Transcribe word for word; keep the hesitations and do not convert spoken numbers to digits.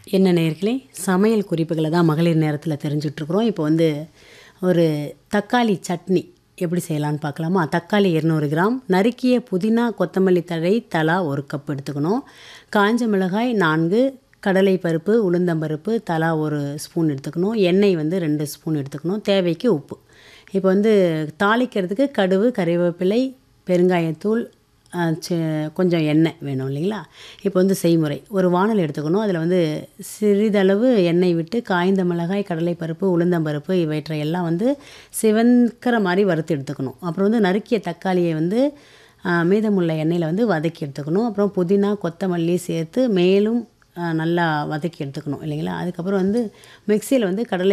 என்ன நேயர்களே, சமையல் குறிப்புகளை தான் மகளிர் நேரத்தில் தெரிஞ்சுட்ருக்குறோம். இப்போ வந்து ஒரு தக்காளி சட்னி எப்படி செய்யலான்னு பார்க்கலாமா? தக்காளி இருநூறு கிராம், நறுக்கிய புதினா கொத்தமல்லி தழை தலா ஒரு கப் எடுத்துக்கணும். காஞ்ச மிளகாய் நான்கு, கடலை பருப்பு உளுந்தம்பருப்பு தலா ஒரு ஸ்பூன் எடுத்துக்கணும். எண்ணெய் வந்து ரெண்டு ஸ்பூன் எடுத்துக்கணும். தேவைக்கு உப்பு. இப்போ வந்து தாளிக்கிறதுக்கு கடுகு, கறிவேப்பிலை, பெருங்காயத்தூள், அ ச கொஞ்சம் எண்ணெய் வேணும் இல்லைங்களா? இப்போ வந்து செய்முறை. ஒரு வாணலி எடுத்துக்கணும். அதில் வந்து சிறிதளவு எண்ணெய் விட்டு காய்ந்த மிளகாய், கடலைப்பருப்பு, உளுந்தம்பருப்பு இவற்றை எல்லாம் வந்து சிவக்கிற மாதிரி வறுத்து எடுத்துக்கணும். அப்புறம் வந்து நறுக்கிய தக்காளியை வந்து அ மீதமுள்ள எண்ணெயில் வந்து வதக்கி எடுத்துக்கணும். அப்புறம் புதினா, கொத்தமல்லி சேர்த்து மேலும் அ நல்லா வதக்கி எடுத்துக்கணும் இல்லைங்களா? அதுக்கப்புறம் வந்து மிக்சியில் வந்து கடலை